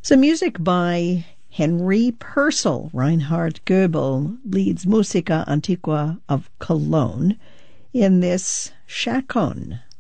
Some music by Henry Purcell. Reinhard Goebel leads Musica Antiqua of Cologne in this Chaconne.